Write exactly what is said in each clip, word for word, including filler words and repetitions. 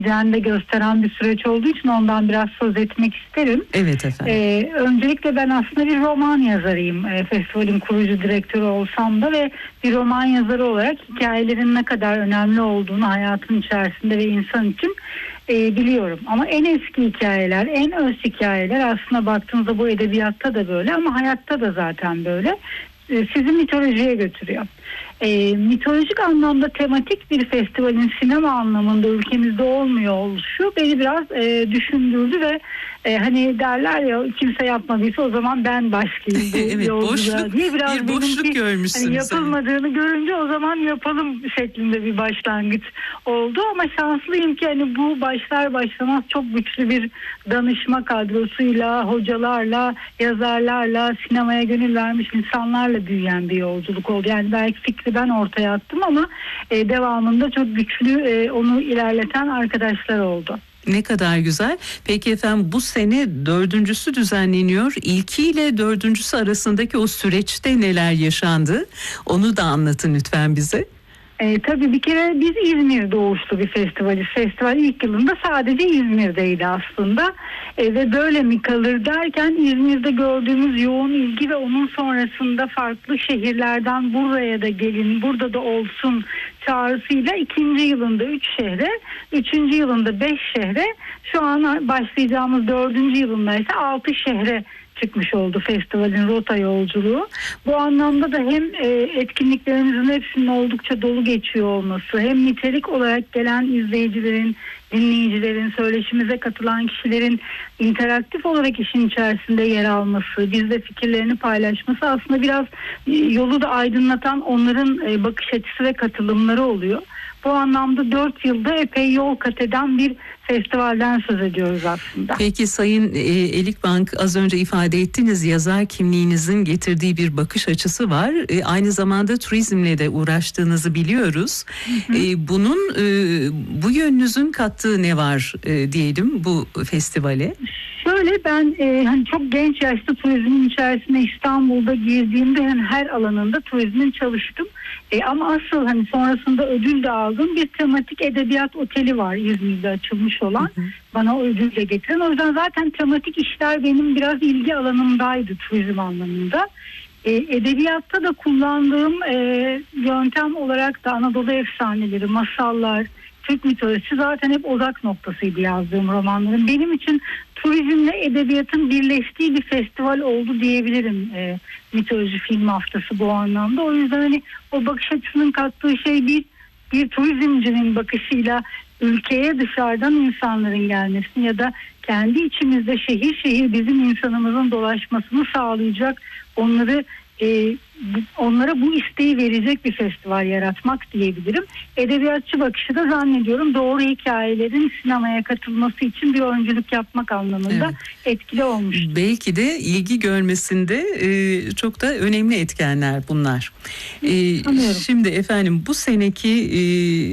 de gösteren bir süreç olduğu için ondan biraz söz etmek isterim. Evet efendim. Ee, öncelikle ben aslında bir roman yazarıyım. Ee, festivalin kurucu direktörü olsam da ve bir roman yazarı olarak hikayelerin ne kadar önemli olduğunu hayatın içerisinde ve insan için e, biliyorum. Ama en eski hikayeler, en öz hikayeler aslında baktığınızda bu edebiyatta da böyle ama hayatta da zaten böyle. E, sizi mitolojiye götürüyor. E, mitolojik anlamda tematik bir festivalin sinema anlamında ülkemizde olmuyor oluşu beni biraz e, düşündürdü ve e, hani derler ya kimse yapmadıysa o zaman ben başlayayım bu evet, yolculuğa boşluk, diye biraz bir boşluk benimki, görmüşsünüz. hani yapılmadığını hani görünce o zaman yapalım şeklinde bir başlangıç oldu ama şanslıyım ki hani bu başlar başlamaz çok güçlü bir danışma kadrosuyla, hocalarla, yazarlarla, sinemaya gönül vermiş insanlarla büyüyen bir yolculuk oldu. Yani belki fikri ben ortaya attım ama e, devamında çok güçlü e, onu ilerleten arkadaşlar oldu. Ne kadar güzel. Peki efendim bu sene dördüncüsü düzenleniyor. İlkiyle dördüncüsü arasındaki o süreçte neler yaşandı? Onu da anlatın lütfen bize. E, tabii bir kere biz İzmir doğuşlu bir festivaliz. Festival ilk yılında sadece İzmir'deydi aslında. E, ve böyle mi kalır derken İzmir'de gördüğümüz yoğun ilgi ve onun sonrasında farklı şehirlerden buraya da gelin, burada da olsun çağrısıyla ikinci yılında üç şehre, üçüncü yılında beş şehre, şu an başlayacağımız dördüncü yılında ise altı şehre çıkmış oldu festivalin rota yolculuğu. Bu anlamda da hem etkinliklerimizin hepsinin oldukça dolu geçiyor olması, hem nitelik olarak gelen izleyicilerin, dinleyicilerin, söyleşimize katılan kişilerin interaktif olarak işin içerisinde yer alması, bizle fikirlerini paylaşması aslında biraz yolu da aydınlatan onların bakış açısı ve katılımları oluyor. Bu anlamda dört yılda epey yol kat eden bir festivalden söz ediyoruz aslında. Peki Sayın Elikbank, az önce ifade ettiniz, yazar kimliğinizin getirdiği bir bakış açısı var. E, aynı zamanda turizmle de uğraştığınızı biliyoruz. Hı hı. E, bunun e, bu yönünüzün kattığı ne var e, diyelim bu festivale? Şöyle ben e, hani çok genç yaşta turizmin içerisine İstanbul'da girdiğimde hani her alanında turizmin çalıştım. E, ama asıl hani sonrasında ödül de aldım. Bir tematik edebiyat oteli var İzmir'de açılmış olan. Hı hı. Bana o ödül de getiren. O yüzden zaten tematik işler benim biraz ilgi alanımdaydı turizm anlamında. E, edebiyatta da kullandığım e, yöntem olarak da Anadolu efsaneleri, masallar, Türk mitolojisi zaten hep odak noktasıydı yazdığım romanların. Benim için turizmle edebiyatın birleştiği bir festival oldu diyebilirim. E, mitoloji film haftası bu anlamda. O yüzden hani o bakış açısının kattığı şey bir, bir turizmcinin bakışıyla ülkeye dışarıdan insanların gelmesini ya da kendi içimizde şehir şehir bizim insanımızın dolaşmasını sağlayacak, onları e, onlara bu isteği verecek bir festival yaratmak diyebilirim. Edebiyatçı bakışı da zannediyorum doğru hikayelerin sinemaya katılması için bir öncülük yapmak anlamında evet, etkili olmuş. Belki de ilgi görmesinde e, çok da önemli etkenler bunlar. E, şimdi efendim bu seneki e,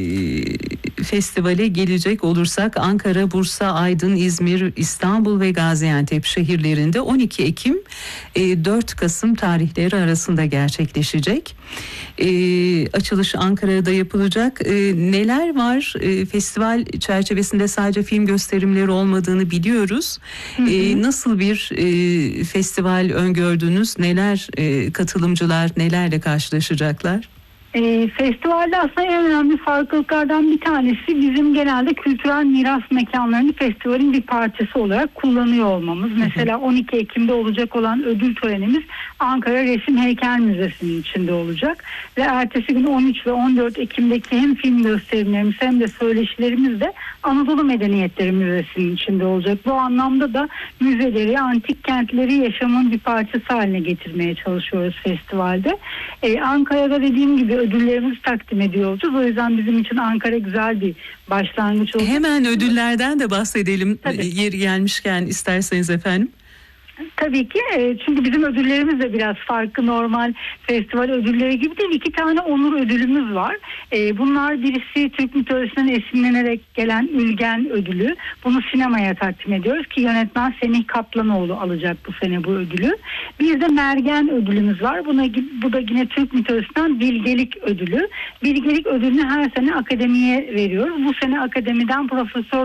festivale gelecek olursak Ankara, Bursa, Aydın, İzmir, İstanbul ve Gaziantep şehirlerinde on iki Ekim e, dört Kasım tarihleri arasında gerçekleşecek. E, açılış Ankara'da yapılacak. E, neler var? E, festival çerçevesinde sadece film gösterimleri olmadığını biliyoruz. Hı hı. E, nasıl bir e, festival öngördünüz? Neler e, katılımcılar nelerle karşılaşacaklar? E, festivalde aslında en önemli farklılıklardan bir tanesi bizim genelde kültürel miras mekanlarını festivalin bir parçası olarak kullanıyor olmamız. Mesela on iki Ekim'de olacak olan ödül törenimiz Ankara Resim Heykel Müzesi'nin içinde olacak. Ve ertesi gün on üç ve on dört Ekim'deki hem film gösterimlerimiz hem de söyleşilerimiz de Anadolu Medeniyetleri Müzesi'nin içinde olacak. Bu anlamda da müzeleri, antik kentleri yaşamın bir parçası haline getirmeye çalışıyoruz festivalde. E, Ankara'da dediğim gibi ödüllerimizi takdim ediyor olacağız. O yüzden bizim için Ankara güzel bir başlangıç olacak. Hemen ödüllerden de bahsedelim. Tabii. Yeri gelmişken isterseniz efendim. Tabii ki, çünkü bizim ödüllerimiz de biraz farklı normal festival ödülleri gibi değil. İki tane onur ödülümüz var. Bunlar birisi Türk mitolojisinden esinlenerek gelen Ülgen ödülü. Bunu sinemaya takdim ediyoruz ki yönetmen Semih Kaplanoğlu alacak bu sene bu ödülü. Bir de Mergen ödülümüz var. Buna, bu da yine Türk mitolojisinden Bilgelik ödülü. Bilgelik ödülünü her sene akademiye veriyoruz. Bu sene akademiden Profesör